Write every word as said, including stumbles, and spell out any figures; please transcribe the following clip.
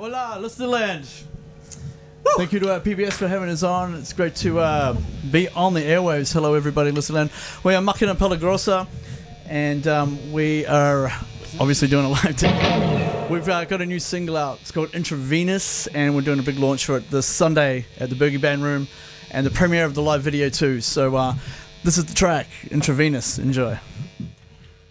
hola, Listerland. Thank you to uh, P B S for having us on. It's great to uh, be on the airwaves. Hello, everybody, Listerland. We are Makina Pelagrosa, and um, we are obviously doing a live tour. We've uh, got a new single out. It's called Intravenous, and we're doing a big launch for it this Sunday at the Boogie Band Room, and the premiere of the live video too. So uh, this is the track, Intravenous. Enjoy.